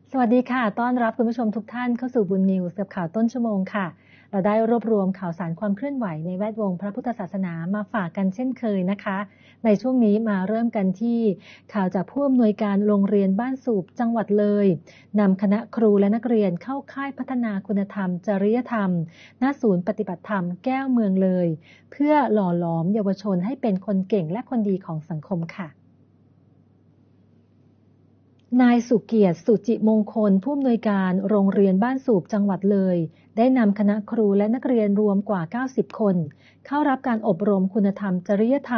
สวัสดีค่ะต้อนรับคุณผู้ชมทุกท่านเข้าสู่บุญนิวส์กับข่าวต้นชั่วโมงค่ะเราได้รวบรวมข่าวสารความเคลื่อนไหวในแวดวงพระพุทธศาสนามาฝากกันเช่นเคยนะคะในช่วงนี้มาเริ่มกันที่ข่าวจากผู้อำนวยการโรงเรียนบ้านสูบจังหวัดเลยนำคณะครูและนักเรียนเข้าค่ายพัฒนาคุณธรรมจริยธรรมณศูนย์ปฏิบัติธรรมแก้วเมืองเลยเพื่อหล่อหลอมเยาวชนให้เป็นคนเก่งและคนดีของสังคมค่ะนายสุเกียรติสุจิมงคลผู้อำนวยการโรงเรียนบ้านสูบจังหวัดเลยได้นำคณะครูและนักเรียนรวมกว่า90คนเข้ารับการอบรมคุณธรรมจริยธรรม